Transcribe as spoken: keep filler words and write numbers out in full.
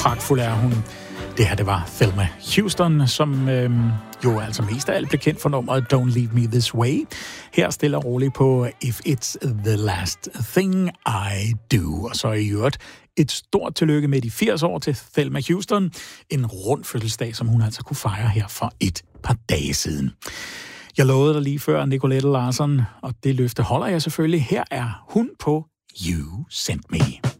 Pragtfuld er hun. Det her, det var Thelma Houston, som øhm, jo altså mest af alt blev kendt for nummeret Don't Leave Me This Way. Her stille og roligt på If It's The Last Thing I Do. Og så i øvrigt et stort tillykke med de firs år til Thelma Houston. En rund fødselsdag, som hun altså kunne fejre her for et par dage siden. Jeg lovede dig lige før, Nicolette Larsen, og det løfte holder jeg selvfølgelig. Her er hun på You Sent Me.